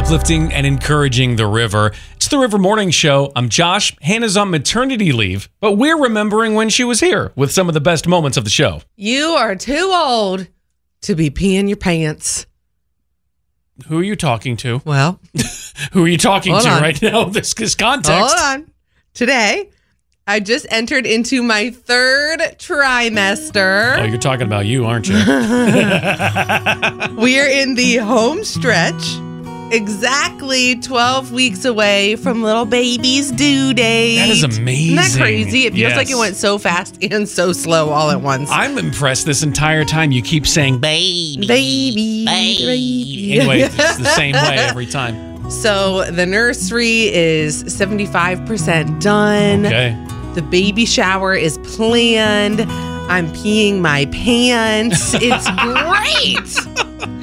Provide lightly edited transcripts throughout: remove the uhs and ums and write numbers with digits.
uplifting and encouraging the river. It's the River Morning Show. I'm Josh. Hannah's on maternity leave, but we're remembering when she was here with some of the best moments of the show. You are too old to be peeing your pants. Who are you talking to? Well, who are you talking to on. right now? This is context. Hold on. Today, I just entered into my third trimester. Oh, you're talking about you, aren't you? We're in the home stretch, exactly 12 weeks away from little baby's due date. That is amazing. Isn't that crazy? It feels Yes. like it went so fast and so slow all at once. I'm impressed this entire time you keep saying baby. Baby. Anyway, it's the same way every time. So the nursery is 75% done. Okay. The baby shower is planned. I'm peeing my pants. It's great.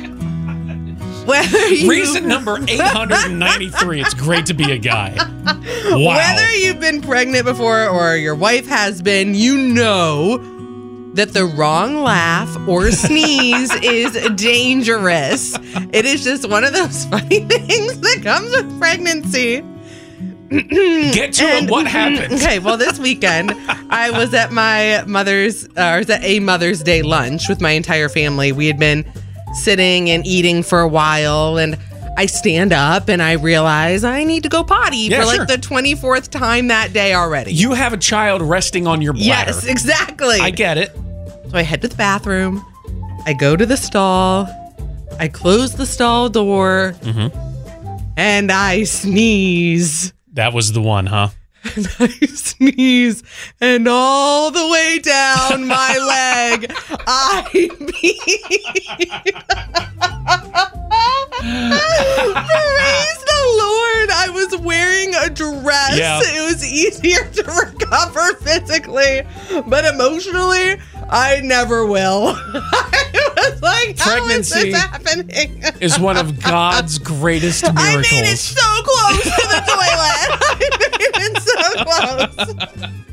Reason number 893. It's great to be a guy. Wow. Whether you've been pregnant before or your wife has been, you know that the wrong laugh or sneeze is dangerous. It is just one of those funny things that comes with pregnancy. Get to it. What happened? Okay, well, this weekend I was at a Mother's Day lunch with my entire family. We had been sitting and eating for a while, and I stand up and I realize I need to go potty for like the 24th time that day already. You have a child resting on your bladder. Yes, exactly. I get it. So I head to the bathroom. I go to the stall. I close the stall door. And I sneeze. That was the one, huh? And I sneeze, and all the way down my leg, I pee. Praise the Lord, I was wearing a dress. Yeah. It was easier to recover physically, but emotionally, I never will. I was like, Pregnancy how is this happening? is one of God's greatest miracles. I made it so close to the toilet. I made it so close.